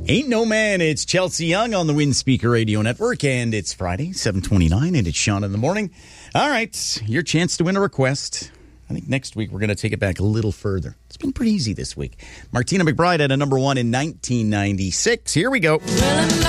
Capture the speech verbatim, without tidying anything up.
Ain't No Man, it's Chelsea Young on the Windspeaker Radio Network, and it's Friday, seven twenty-nine, and it's Sean in the morning. All right, your chance to win a request. I think next week we're going to take it back a little further. It's been pretty easy this week. Martina McBride had a number one in nineteen ninety-six. Here we go. Well,